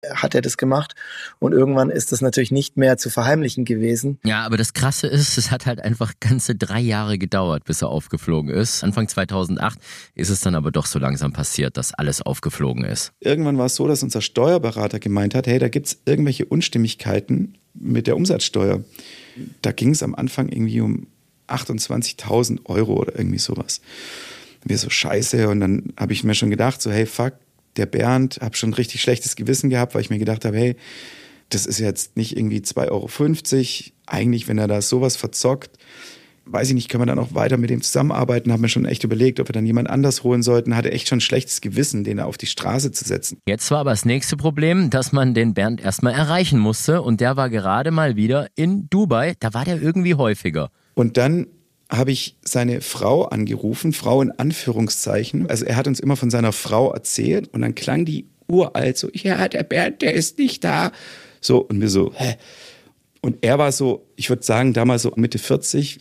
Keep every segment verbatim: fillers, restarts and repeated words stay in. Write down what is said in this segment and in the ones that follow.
hat er das gemacht und irgendwann ist das natürlich nicht mehr zu verheimlichen gewesen. Ja, aber das Krasse ist, es hat halt einfach ganze drei Jahre gedauert, bis er aufgeflogen ist. Anfang zweitausendacht ist es dann aber doch so langsam passiert, dass alles aufgeflogen ist. Irgendwann war es so, dass unser Steuerberater gemeint hat, hey, da gibt es irgendwelche Unstimmigkeiten mit der Umsatzsteuer. Da ging es am Anfang irgendwie um achtundzwanzigtausend Euro oder irgendwie sowas. Wir so scheiße und dann habe ich mir schon gedacht, so hey, fuck, der Bernd, habe schon ein richtig schlechtes Gewissen gehabt, weil ich mir gedacht habe, hey, das ist jetzt nicht irgendwie zwei Euro fünfzig. Eigentlich, wenn er da sowas verzockt, weiß ich nicht, können wir dann auch weiter mit dem zusammenarbeiten. Haben wir schon echt überlegt, ob wir dann jemand anders holen sollten. Hatte echt schon ein schlechtes Gewissen, den auf die Straße zu setzen. Jetzt war aber das nächste Problem, dass man den Bernd erstmal erreichen musste. Und der war gerade mal wieder in Dubai. Da war der irgendwie häufiger. Und dann habe ich seine Frau angerufen, Frau in Anführungszeichen. Also er hat uns immer von seiner Frau erzählt und dann klang die uralt so, ja, der Bernd, der ist nicht da. So, und wir so, hä? Und er war so, ich würde sagen, damals so Mitte vierzig.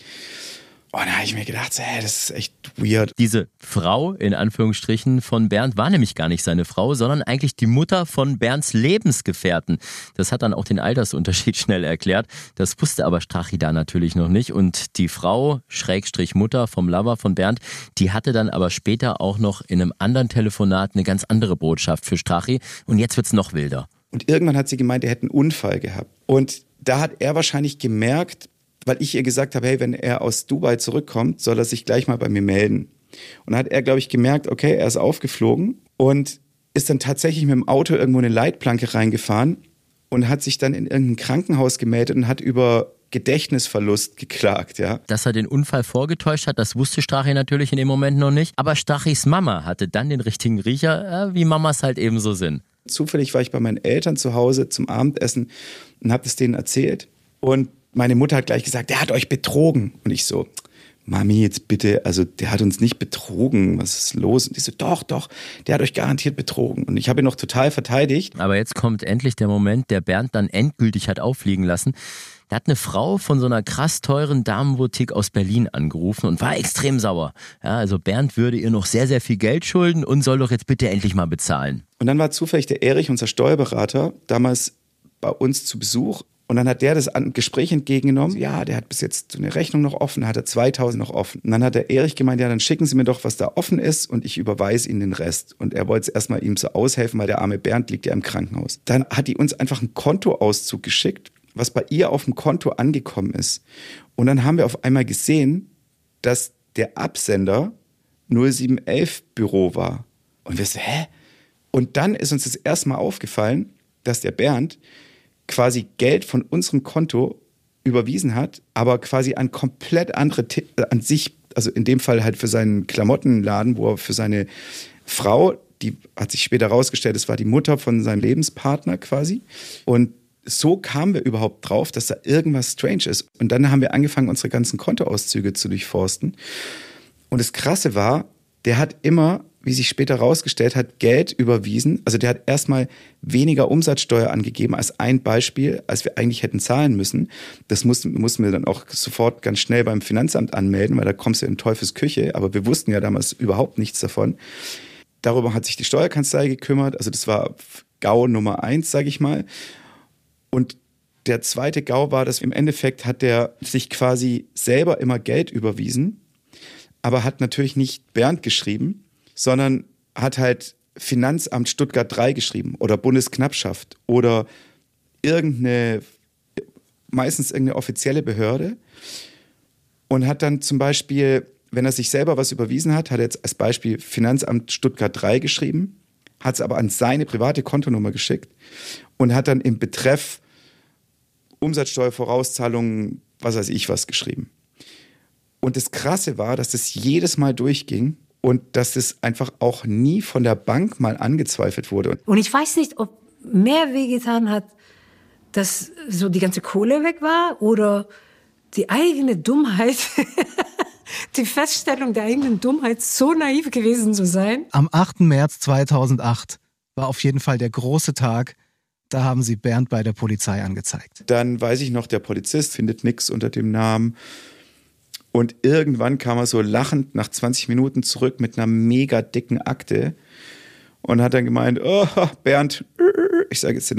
Und da habe ich mir gedacht, so, hä, das ist echt weird. Diese Frau, in Anführungsstrichen, von Bernd war nämlich gar nicht seine Frau, sondern eigentlich die Mutter von Bernds Lebensgefährten. Das hat dann auch den Altersunterschied schnell erklärt. Das wusste aber Strachi da natürlich noch nicht. Und die Frau, Schrägstrich Mutter vom Lover von Bernd, die hatte dann aber später auch noch in einem anderen Telefonat eine ganz andere Botschaft für Strachi. Und jetzt wird's noch wilder. Und irgendwann hat sie gemeint, er hätte einen Unfall gehabt. Und da hat er wahrscheinlich gemerkt, weil ich ihr gesagt habe, hey, wenn er aus Dubai zurückkommt, soll er sich gleich mal bei mir melden. Und dann hat er, glaube ich, gemerkt, okay, er ist aufgeflogen und ist dann tatsächlich mit dem Auto irgendwo in eine Leitplanke reingefahren und hat sich dann in irgendein Krankenhaus gemeldet und hat über Gedächtnisverlust geklagt, ja. Dass er den Unfall vorgetäuscht hat, das wusste Strachi natürlich in dem Moment noch nicht. Aber Strachis Mama hatte dann den richtigen Riecher, äh, wie Mamas halt eben so sind. Zufällig war ich bei meinen Eltern zu Hause zum Abendessen und habe das denen erzählt. Und meine Mutter hat gleich gesagt, der hat euch betrogen. Und ich so, Mami, jetzt bitte, also der hat uns nicht betrogen, was ist los? Und die so, doch, doch, der hat euch garantiert betrogen. Und ich habe ihn noch total verteidigt. Aber jetzt kommt endlich der Moment, der Bernd dann endgültig hat auffliegen lassen. Da hat eine Frau von so einer krass teuren Damenboutique aus Berlin angerufen und war extrem sauer. Ja, also Bernd würde ihr noch sehr, sehr viel Geld schulden und soll doch jetzt bitte endlich mal bezahlen. Und dann war zufällig der Erich, unser Steuerberater, damals bei uns zu Besuch. Und dann hat der das Gespräch entgegengenommen. Ja, der hat bis jetzt so eine Rechnung noch offen, hat er zweitausend noch offen. Und dann hat der Erich gemeint, ja, dann schicken Sie mir doch, was da offen ist und ich überweise Ihnen den Rest. Und er wollte es erstmal ihm so aushelfen, weil der arme Bernd liegt ja im Krankenhaus. Dann hat die uns einfach einen Kontoauszug geschickt, was bei ihr auf dem Konto angekommen ist. Und dann haben wir auf einmal gesehen, dass der Absender null sieben elf Büro war. Und wir so, hä? Und dann ist uns das erste Mal aufgefallen, dass der Bernd quasi Geld von unserem Konto überwiesen hat, aber quasi an komplett andere, an sich, also in dem Fall halt für seinen Klamottenladen, wo er für seine Frau, die hat sich später rausgestellt, das war die Mutter von seinem Lebenspartner quasi. Und so kamen wir überhaupt drauf, dass da irgendwas strange ist. Und dann haben wir angefangen, unsere ganzen Kontoauszüge zu durchforsten. Und das Krasse war, der hat immer, wie sich später rausgestellt hat, Geld überwiesen. Also der hat erstmal weniger Umsatzsteuer angegeben als ein Beispiel, als wir eigentlich hätten zahlen müssen. Das mussten, mussten wir dann auch sofort ganz schnell beim Finanzamt anmelden, weil da kommst du in Teufels Küche. Aber wir wussten ja damals überhaupt nichts davon. Darüber hat sich die Steuerkanzlei gekümmert. Also das war GAU Nummer eins, sage ich mal. Und der zweite GAU war, dass im Endeffekt hat der sich quasi selber immer Geld überwiesen, aber hat natürlich nicht Bernd geschrieben, sondern hat halt Finanzamt Stuttgart drei geschrieben oder Bundesknappschaft oder irgendeine, meistens irgendeine offizielle Behörde und hat dann zum Beispiel, wenn er sich selber was überwiesen hat, hat er jetzt als Beispiel Finanzamt Stuttgart drei geschrieben, hat es aber an seine private Kontonummer geschickt und hat dann im Betreff Umsatzsteuervorauszahlungen, was weiß ich was, geschrieben. Und das Krasse war, dass das jedes Mal durchging und dass das einfach auch nie von der Bank mal angezweifelt wurde. Und ich weiß nicht, ob mehr wehgetan hat, dass so die ganze Kohle weg war oder die eigene Dummheit, die Feststellung der eigenen Dummheit, so naiv gewesen zu sein. Am achten März zweitausendacht war auf jeden Fall der große Tag. Da haben sie Bernd bei der Polizei angezeigt. Dann weiß ich noch, der Polizist findet nichts unter dem Namen. Und irgendwann kam er so lachend nach zwanzig Minuten zurück mit einer mega dicken Akte und hat dann gemeint, oh, Bernd, ich sage jetzt den